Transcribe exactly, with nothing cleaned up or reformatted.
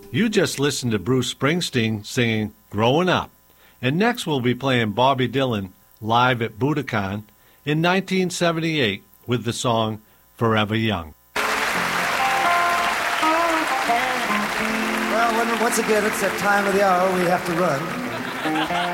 You just listened to Bruce Springsteen singing Growing Up. And next we'll be playing Bobby Dylan live at Budokan in nineteen seventy-eight with the song Forever Young. Well, once again, it's that time of the hour we have to run.